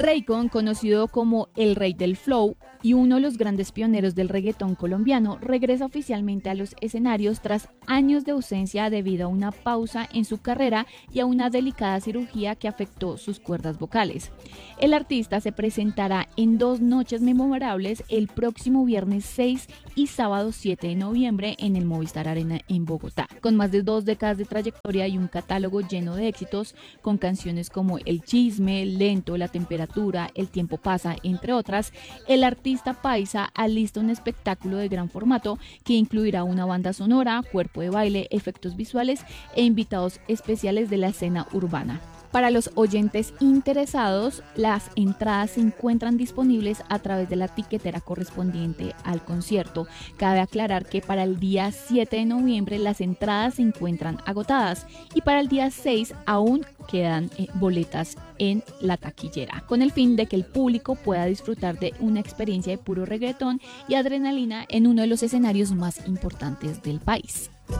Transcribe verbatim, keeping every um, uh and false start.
Raycon, conocido como el Rey del Flow y uno de los grandes pioneros del reggaetón colombiano, regresa oficialmente a los escenarios tras años de ausencia debido a una pausa en su carrera y a una delicada cirugía que afectó sus cuerdas vocales. El artista se presentará en dos noches memorables el próximo viernes seis y sábado siete de noviembre en el Movistar Arena en Bogotá. Con más de dos décadas de trayectoria y un catálogo lleno de éxitos, con canciones como El Chisme, Lento, La Temperatura, El Tiempo Pasa, entre otras, el artista paisa alista un espectáculo de gran formato que incluirá una banda sonora, cuerpo de baile, efectos visuales e invitados especiales de la escena urbana. Para los oyentes interesados, las entradas se encuentran disponibles a través de la tiquetera correspondiente al concierto. Cabe aclarar que para el día siete de noviembre las entradas se encuentran agotadas y para el día seis aún quedan eh, boletas en la taquillera, con el fin de que el público pueda disfrutar de una experiencia de puro reggaetón y adrenalina en uno de los escenarios más importantes del país.